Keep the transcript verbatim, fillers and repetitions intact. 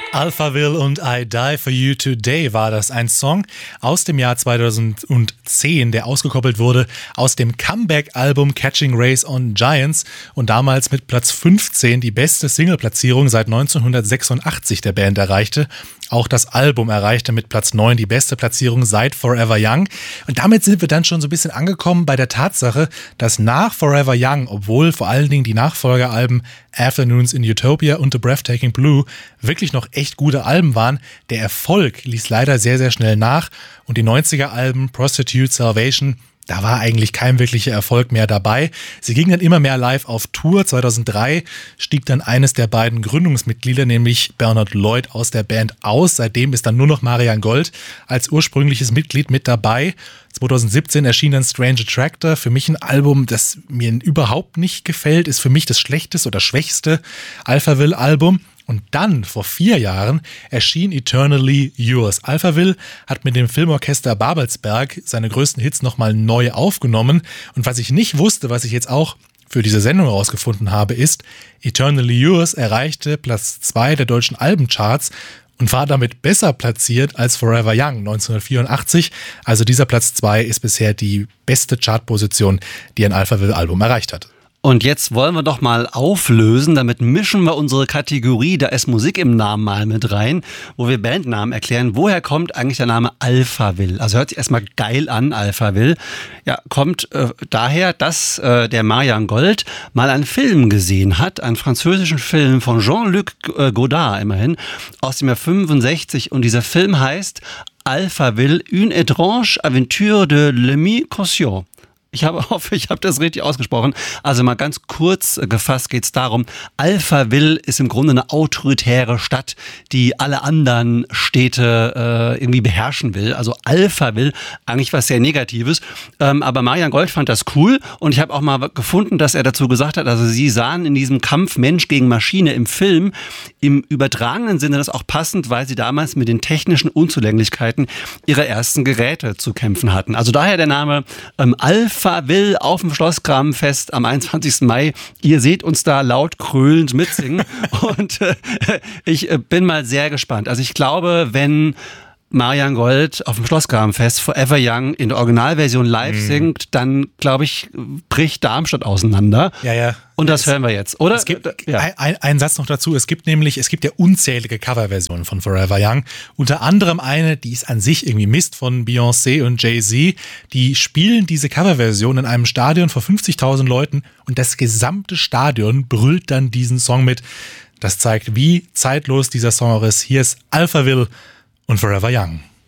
Alphaville und I Die For You Today war das. Ein Song aus dem Jahr zweitausendzehn, der ausgekoppelt wurde aus dem Comeback-Album Catching Race on Giants und damals mit Platz fünfzehn die beste Single-Platzierung seit neunzehnhundertsechsundachtzig der Band erreichte. Auch das Album erreichte mit Platz neun die beste Platzierung seit Forever Young. Und damit sind wir dann schon so ein bisschen angekommen bei der Tatsache, dass nach Forever Young, obwohl vor allen Dingen die Nachfolgeralben Afternoons in Utopia und The Breathtaking Blue wirklich noch echt gute Alben waren, der Erfolg ließ leider sehr, sehr schnell nach. Und die neunziger-Alben Prostitute, Salvation, da war eigentlich kein wirklicher Erfolg mehr dabei. Sie gingen dann immer mehr live auf Tour. zweitausenddrei stieg dann eines der beiden Gründungsmitglieder, nämlich Bernard Lloyd, aus der Band aus. Seitdem ist dann nur noch Marian Gold als ursprüngliches Mitglied mit dabei. zweitausendsiebzehn erschien dann Strange Attractor, für mich ein Album, das mir überhaupt nicht gefällt, ist für mich das schlechteste oder schwächste Alphaville-Album. Und dann, vor vier Jahren, erschien Eternally Yours. Alphaville hat mit dem Filmorchester Babelsberg seine größten Hits nochmal neu aufgenommen. Und was ich nicht wusste, was ich jetzt auch für diese Sendung herausgefunden habe, ist, Eternally Yours erreichte Platz zwei der deutschen Albencharts und war damit besser platziert als Forever Young neunzehnhundertvierundachtzig. Also dieser Platz zwei ist bisher die beste Chartposition, die ein Alphaville-Album erreicht hat. Und jetzt wollen wir doch mal auflösen, damit mischen wir unsere Kategorie, da ist Musik im Namen mal mit rein, wo wir Bandnamen erklären. Woher kommt eigentlich der Name Alphaville? Also hört sich erstmal geil an, Alphaville. Ja, kommt äh, daher, dass äh, der Marian Gold mal einen Film gesehen hat, einen französischen Film von Jean-Luc äh, Godard immerhin, aus dem Jahr fünfundsechzig. Und dieser Film heißt Alphaville, une étrange aventure de l'ami conscient. Ich habe, hoffe, ich habe das richtig ausgesprochen. Also mal ganz kurz gefasst geht es darum, Alphaville ist im Grunde eine autoritäre Stadt, die alle anderen Städte äh, irgendwie beherrschen will. Also Alphaville, eigentlich was sehr Negatives. Ähm, aber Marian Gold fand das cool und ich habe auch mal gefunden, dass er dazu gesagt hat, also sie sahen in diesem Kampf Mensch gegen Maschine im Film im übertragenen Sinne das auch passend, weil sie damals mit den technischen Unzulänglichkeiten ihrer ersten Geräte zu kämpfen hatten. Also daher der Name ähm, Alphaville. Alphaville auf dem Schlossgrabenfest am einundzwanzigsten Mai. Ihr seht uns da laut krölend mitsingen und äh, ich äh, bin mal sehr gespannt. Also ich glaube, wenn Marian Gold auf dem Schlossgrabenfest Forever Young in der Originalversion live mm. singt, dann, glaube ich, bricht Darmstadt auseinander. Ja, ja. Und das es, hören wir jetzt, oder? Es gibt ja. ein, ein, ein Satz noch dazu. Es gibt nämlich, es gibt ja unzählige Coverversionen von Forever Young. Unter anderem eine, die ist an sich irgendwie Mist, von Beyoncé und Jay-Z. Die spielen diese Coverversion in einem Stadion vor fünfzigtausend Leuten und das gesamte Stadion brüllt dann diesen Song mit. Das zeigt, wie zeitlos dieser Song ist. Hier ist Alphaville und Forever Young.